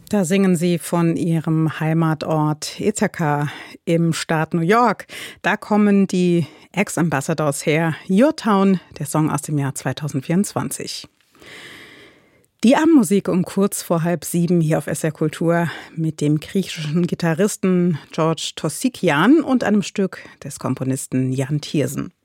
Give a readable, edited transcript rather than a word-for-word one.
Da singen sie von ihrem Heimatort Ithaca im Staat New York. Da kommen die Ex-Ambassadors her. Your Town, der Song aus dem Jahr 2024. Die Abendmusik um kurz vor 6:30 hier auf SR Kultur mit dem griechischen Gitarristen George Tossikian und einem Stück des Komponisten Jan Tiersen.